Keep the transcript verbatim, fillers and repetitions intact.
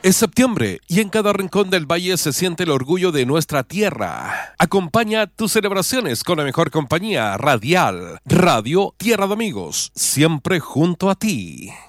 Es septiembre y en cada rincón del valle se siente el orgullo de nuestra tierra. Acompaña tus celebraciones con la mejor compañía radial, Radio Tierra de Amigos, siempre junto a ti.